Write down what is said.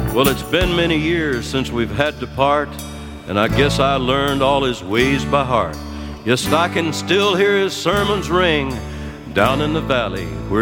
Well, it's been many years since we've had to part, and I guess I learned all his ways by heart. Yes, I can still hear his sermons ring down in the valley where